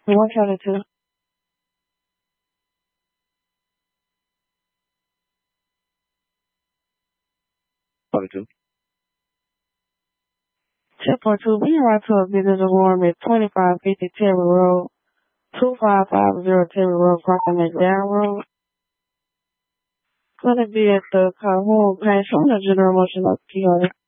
172. 42. 10.2. Being right to a business warm at 2550 Terry Road, 2550 Terry Road, crossing that down road. Gonna be at the Calhoun Passion, the General Motion of Peoria.